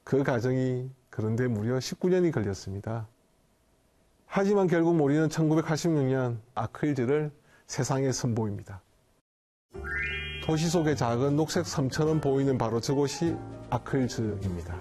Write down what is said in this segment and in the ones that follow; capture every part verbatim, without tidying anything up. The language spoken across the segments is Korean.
그 과정이 그런데 무려 십구 년이 걸렸습니다. 하지만 결국 모리는 천구백팔십육 년 아크힐즈를 세상에 선보입니다. 도시 속의 작은 녹색 섬처럼 보이는 바로 저곳이 아크힐즈입니다.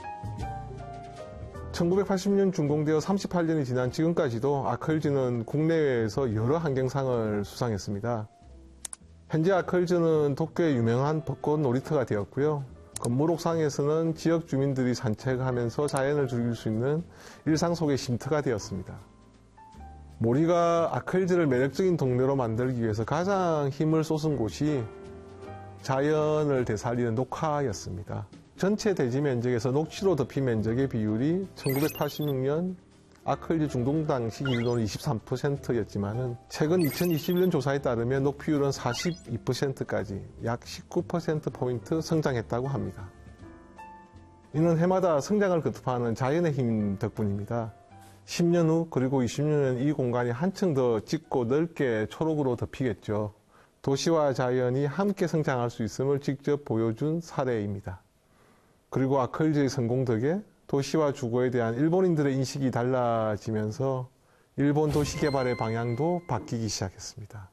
천구백팔십 년 준공되어 삼십팔 년이 지난 지금까지도 아크힐즈는 국내외에서 여러 환경상을 수상했습니다. 현재 아크힐즈는 도쿄의 유명한 벚꽃 놀이터가 되었고요. 건물 옥상에서는 지역 주민들이 산책하면서 자연을 즐길 수 있는 일상 속의 쉼터가 되었습니다. 모리가 아크힐즈를 매력적인 동네로 만들기 위해서 가장 힘을 쏟은 곳이 자연을 되살리는 녹화였습니다. 전체 대지 면적에서 녹지로 덮인 면적의 비율이 천구백팔십육 년 아크힐즈 중동 당시 기준으로 이십삼 퍼센트였지만 최근 이천이십일 년 조사에 따르면 녹비율은 사십이 퍼센트까지 약 십구 퍼센트포인트 성장했다고 합니다. 이는 해마다 성장을 거듭하는 자연의 힘 덕분입니다. 십 년 후 그리고 이십 년은 이 공간이 한층 더 짙고 넓게 초록으로 덮이겠죠. 도시와 자연이 함께 성장할 수 있음을 직접 보여준 사례입니다. 그리고 아크힐즈의 성공 덕에 도시와 주거에 대한 일본인들의 인식이 달라지면서 일본 도시 개발의 방향도 바뀌기 시작했습니다.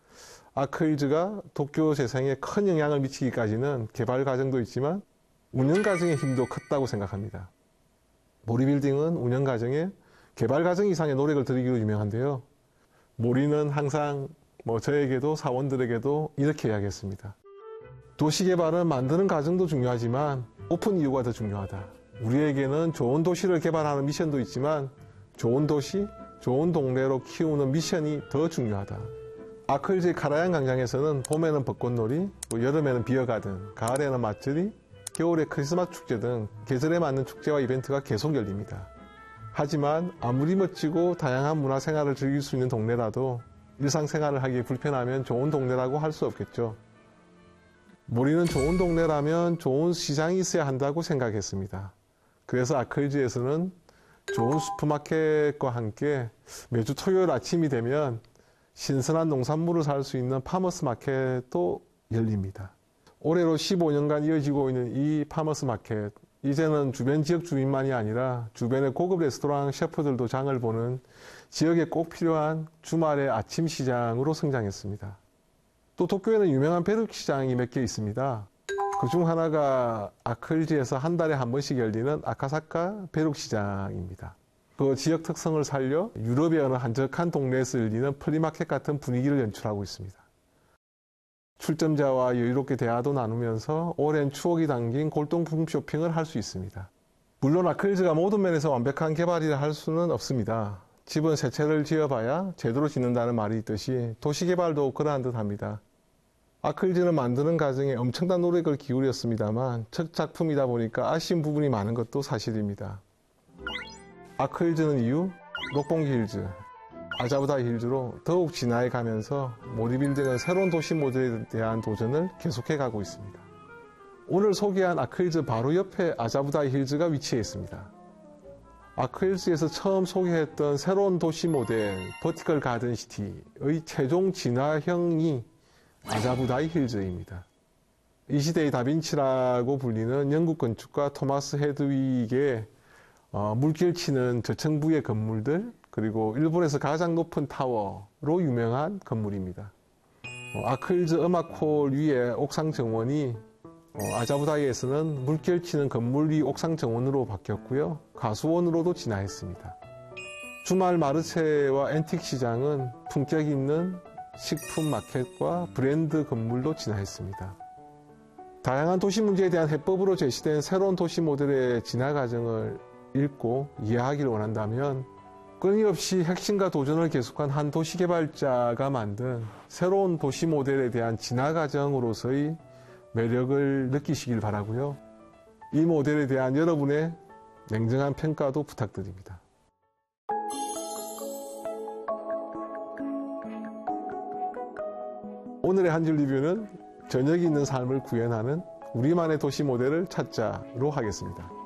아크힐즈가 도쿄 재생에 큰 영향을 미치기까지는 개발 과정도 있지만 운영 과정의 힘도 컸다고 생각합니다. 모리빌딩은 운영 과정에 개발 과정 이상의 노력을 들이기로 유명한데요. 모리는 항상 뭐 저에게도 사원들에게도 이렇게 이야기했습니다. 도시 개발은 만드는 과정도 중요하지만 오픈 이유가 더 중요하다. 우리에게는 좋은 도시를 개발하는 미션도 있지만 좋은 도시, 좋은 동네로 키우는 미션이 더 중요하다. 아크힐즈의 카라얀 광장에서는 봄에는 벚꽃놀이, 또 여름에는 비어가든, 가을에는 맛들이, 겨울에 크리스마스 축제 등 계절에 맞는 축제와 이벤트가 계속 열립니다. 하지만 아무리 멋지고 다양한 문화생활을 즐길 수 있는 동네라도 일상생활을 하기 불편하면 좋은 동네라고 할 수 없겠죠. 모리는 좋은 동네라면 좋은 시장이 있어야 한다고 생각했습니다. 그래서 아크힐즈에서는 좋은 슈퍼마켓과 함께 매주 토요일 아침이 되면 신선한 농산물을 살 수 있는 파머스 마켓도 열립니다. 올해로 십오 년간 이어지고 있는 이 파머스 마켓, 이제는 주변 지역 주민만이 아니라 주변의 고급 레스토랑 셰프들도 장을 보는 지역에 꼭 필요한 주말의 아침 시장으로 성장했습니다. 또 도쿄에는 유명한 벼룩시장이 몇 개 있습니다. 그중 하나가 아크힐즈에서 한 달에 한 번씩 열리는 아카사카 벼룩시장입니다. 그 지역 특성을 살려 유럽의 어느 한적한 동네에서 열리는 플리마켓 같은 분위기를 연출하고 있습니다. 출점자와 여유롭게 대화도 나누면서 오랜 추억이 담긴 골동품 쇼핑을 할 수 있습니다. 물론 아크힐즈가 모든 면에서 완벽한 개발이라 할 수는 없습니다. 집은 새 채를 지어봐야 제대로 짓는다는 말이 있듯이 도시개발도 그러한 듯합니다. 아크힐즈는 만드는 과정에 엄청난 노력을 기울였습니다만 첫 작품이다 보니까 아쉬운 부분이 많은 것도 사실입니다. 아크힐즈는 이후 녹봉기 힐즈, 아자부다 힐즈로 더욱 진화해 가면서 모리빌딩은 새로운 도시 모델에 대한 도전을 계속해 가고 있습니다. 오늘 소개한 아크힐즈 바로 옆에 아자부다 힐즈가 위치해 있습니다. 아크힐즈에서 처음 소개했던 새로운 도시 모델 버티컬 가든 시티의 최종 진화형이 아자부다이 힐즈입니다. 이 시대의 다빈치라고 불리는 영국 건축가 토마스 헤드윅의 어, 물길 치는 저층부의 건물들, 그리고 일본에서 가장 높은 타워로 유명한 건물입니다. 어, 아크힐즈 음악홀 위에 옥상 정원이 어, 아자부다이에서는 물길 치는 건물 위 옥상 정원으로 바뀌었고요. 가수원으로도 진화했습니다. 주말 마르체와 앤틱 시장은 품격 있는 식품 마켓과 브랜드 건물로 진화했습니다. 다양한 도시 문제에 대한 해법으로 제시된 새로운 도시 모델의 진화 과정을 읽고 이해하기를 원한다면 끊임없이 혁신과 도전을 계속한 한 도시개발자가 만든 새로운 도시 모델에 대한 진화 과정으로서의 매력을 느끼시길 바라고요. 이 모델에 대한 여러분의 냉정한 평가도 부탁드립니다. 오늘의 한 줄 리뷰는 저녁이 있는 삶을 구현하는 우리만의 도시 모델을 찾자로 하겠습니다.